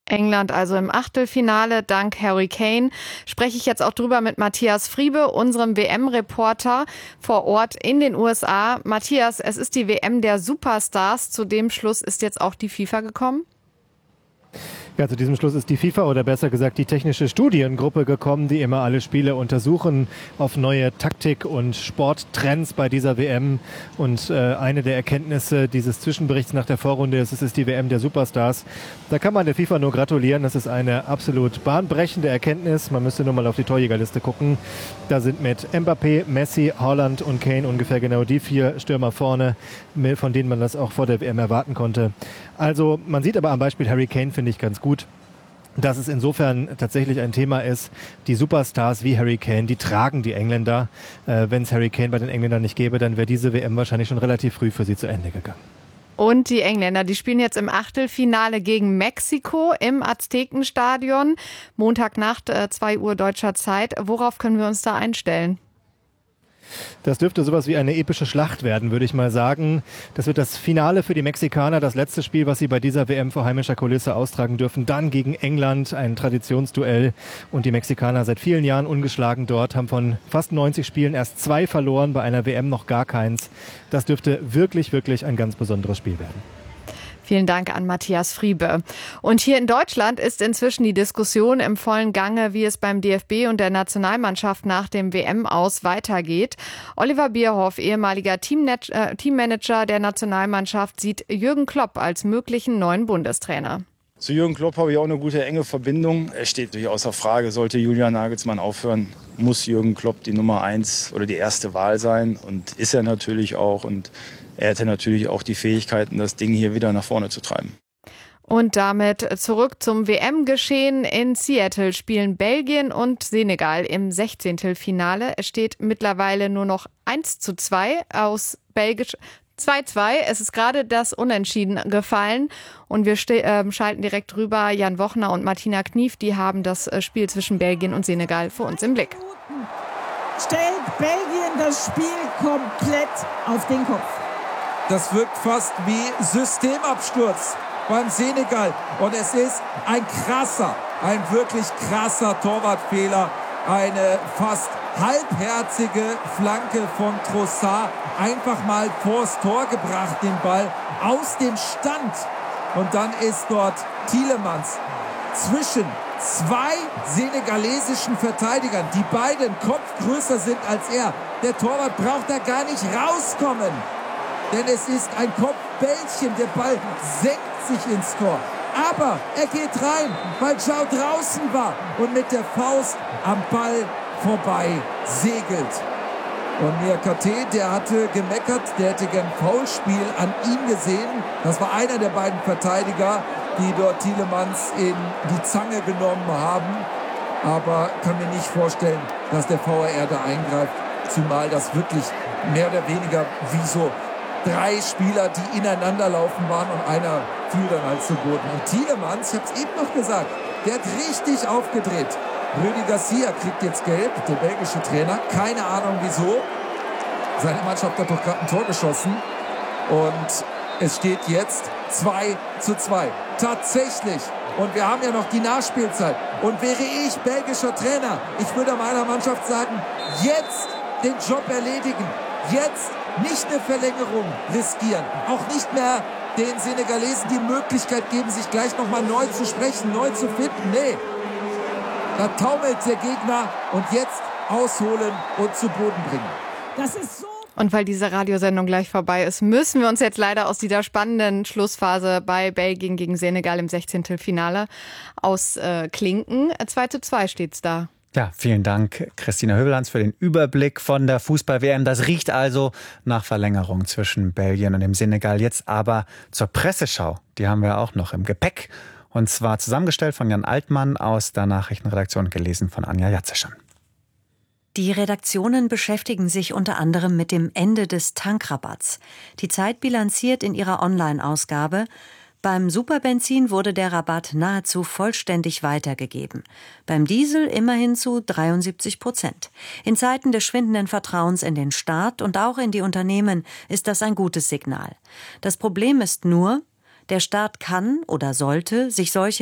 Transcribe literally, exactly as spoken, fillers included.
England also im Achtelfinale, dank Harry Kane. Spreche ich jetzt auch drüber mit Matthias Friebe, unserem W M-Reporter vor Ort in den U S A. Matthias, es ist die W M der Superstars. Zu dem Schluss ist jetzt auch die FIFA gekommen? Ja, zu diesem Schluss ist die FIFA oder besser gesagt die technische Studiengruppe gekommen, die immer alle Spiele untersuchen auf neue Taktik- und Sporttrends bei dieser W M. Und äh, eine der Erkenntnisse dieses Zwischenberichts nach der Vorrunde ist, es ist die W M der Superstars. Da kann man der FIFA nur gratulieren. Das ist eine absolut bahnbrechende Erkenntnis. Man müsste nur mal auf die Torjägerliste gucken. Da sind mit Mbappé, Messi, Haaland und Kane ungefähr genau die vier Stürmer vorne, von denen man das auch vor der W M erwarten konnte. Also man sieht aber am Beispiel Harry Kane, finde ich, ganz gut, dass es insofern tatsächlich ein Thema ist, die Superstars wie Harry Kane, die tragen die Engländer. Äh, wenn es Harry Kane bei den Engländern nicht gäbe, dann wäre diese W M wahrscheinlich schon relativ früh für sie zu Ende gegangen. Und die Engländer, die spielen jetzt im Achtelfinale gegen Mexiko im Aztekenstadion. Montagnacht, äh, zwei Uhr deutscher Zeit. Worauf können wir uns da einstellen? Das dürfte sowas wie eine epische Schlacht werden, würde ich mal sagen. Das wird das Finale für die Mexikaner, das letzte Spiel, was sie bei dieser W M vor heimischer Kulisse austragen dürfen. Dann gegen England, ein Traditionsduell. Und die Mexikaner seit vielen Jahren ungeschlagen dort, haben von fast neunzig Spielen erst zwei verloren, bei einer W M noch gar keins. Das dürfte wirklich, wirklich ein ganz besonderes Spiel werden. Vielen Dank an Matthias Friebe. Und hier in Deutschland ist inzwischen die Diskussion im vollen Gange, wie es beim D F B und der Nationalmannschaft nach dem W M-Aus weitergeht. Oliver Bierhoff, ehemaliger Teamnet- äh, Teammanager der Nationalmannschaft, sieht Jürgen Klopp als möglichen neuen Bundestrainer. Zu Jürgen Klopp habe ich auch eine gute, enge Verbindung. Es steht natürlich außer Frage, sollte Julian Nagelsmann aufhören, muss Jürgen Klopp die Nummer eins oder die erste Wahl sein. Und ist er natürlich auch. Und er hätte natürlich auch die Fähigkeiten, das Ding hier wieder nach vorne zu treiben. Und damit zurück zum W M-Geschehen. In Seattle spielen Belgien und Senegal im Sechzehntelfinale. Es steht mittlerweile nur noch eins zu zwei aus Belgisch. zwei zu zwei. Es ist gerade das Unentschieden gefallen. Und wir ste- äh, schalten direkt rüber. Jan Wochner und Martina Knief, die haben das Spiel zwischen Belgien und Senegal für uns im Blick. Stellt Belgien das Spiel komplett auf den Kopf. Das wirkt fast wie Systemabsturz beim Senegal. Und es ist ein krasser, ein wirklich krasser Torwartfehler. Eine fast halbherzige Flanke von Trossard. Einfach mal vors Tor gebracht, den Ball aus dem Stand. Und dann ist dort Tielemans zwischen zwei senegalesischen Verteidigern, die beiden Kopf größer sind als er. Der Torwart braucht da gar nicht rauskommen. Denn es ist ein Kopfbällchen. Der Ball senkt sich ins Tor. Aber er geht rein, weil Zhao draußen war und mit der Faust am Ball vorbei segelt. Und Niakate, der hatte gemeckert, der hätte gern Foulspiel an ihm gesehen. Das war einer der beiden Verteidiger, die dort Tielemans in die Zange genommen haben. Aber kann mir nicht vorstellen, dass der V A R da eingreift. Zumal das wirklich mehr oder weniger wie so drei Spieler, die ineinander laufen waren und einer fiel dann halt zu Boden. Und Tielemans, ich habe es eben noch gesagt, der hat richtig aufgedreht. Rüdi Garcia kriegt jetzt gelb, der belgische Trainer. Keine Ahnung wieso. Seine Mannschaft hat doch gerade ein Tor geschossen. Und es steht jetzt zwei zu zwei. Tatsächlich. Und wir haben ja noch die Nachspielzeit. Und wäre ich belgischer Trainer, ich würde meiner Mannschaft sagen, jetzt den Job erledigen. Jetzt nicht eine Verlängerung riskieren. Auch nicht mehr den Senegalesen die Möglichkeit geben, sich gleich nochmal neu zu sprechen, neu zu finden. Nee, da taumelt der Gegner und jetzt ausholen und zu Boden bringen. Das ist so. Und weil diese Radiosendung gleich vorbei ist, müssen wir uns jetzt leider aus dieser spannenden Schlussphase bei Belgien gegen Senegal im Sechzehntelfinale ausklinken. zwei zu zwei steht's da. Ja, vielen Dank, Christina Hövelhans, für den Überblick von der Fußball-W M. Das riecht also nach Verlängerung zwischen Belgien und dem Senegal. Jetzt aber zur Presseschau. Die haben wir auch noch im Gepäck. Und zwar zusammengestellt von Jan Altmann aus der Nachrichtenredaktion, gelesen von Anja Jatzeschan. Die Redaktionen beschäftigen sich unter anderem mit dem Ende des Tankrabatts. Die Zeit bilanziert in ihrer Online-Ausgabe: Beim Superbenzin wurde der Rabatt nahezu vollständig weitergegeben. Beim Diesel immerhin zu dreiundsiebzig Prozent. In Zeiten des schwindenden Vertrauens in den Staat und auch in die Unternehmen ist das ein gutes Signal. Das Problem ist nur, der Staat kann oder sollte sich solche